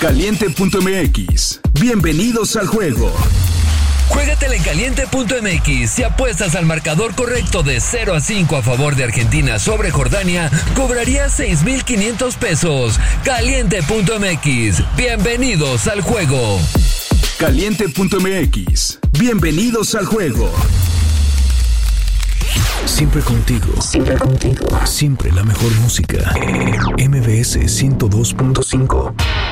Caliente.mx. Bienvenidos al juego. Juégatela en Caliente.mx. Si apuestas al marcador correcto de 0-5 a favor de Argentina sobre Jordania, cobrarías 6,500 pesos. Caliente.mx. Bienvenidos al juego. Caliente.mx. Bienvenidos al juego. Siempre contigo. Siempre contigo. Siempre la mejor música. MBS 102.5.